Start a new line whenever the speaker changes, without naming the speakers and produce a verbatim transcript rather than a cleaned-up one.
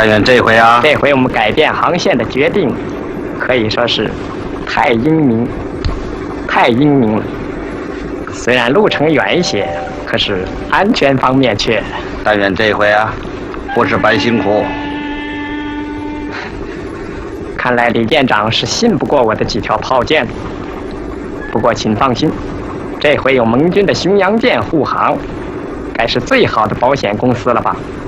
但愿这回啊，
这回我们改变航线的决定，可以说是太英明，太英明了。虽然路程远一些，可是安全方面却……
但愿这回啊，不是白辛苦。
看来李舰长是信不过我的几条炮舰。不过请放心，这回有盟军的巡洋舰护航，该是最好的保险公司了吧？